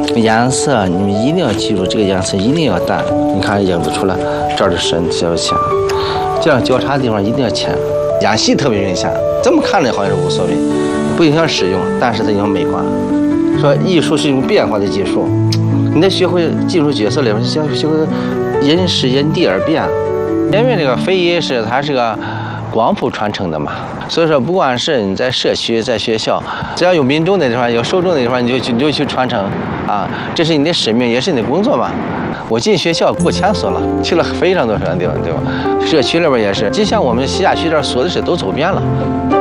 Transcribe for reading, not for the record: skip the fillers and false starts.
颜色你们一定要记住，这个颜色一定要淡。你看影子出来，这儿的深，这儿浅，这样交叉的地方一定要浅。眼细特别明显，这么看着好像是无所谓，不影响使用，但是它影响美观。说艺术是一种变化的技术，你得学会进入角色里面，学会因时因地而变。因为这个非遗它是个广谱传承的嘛，所以说不管是你在社区、在学校，只要有民众的地方、有受众的地方，你就去传承啊，这是你的使命，也是你的工作嘛。我进学校过千所了，去了非常多地方，对吧？社区里边也是，就像我们西甲区这儿所的是都走遍了。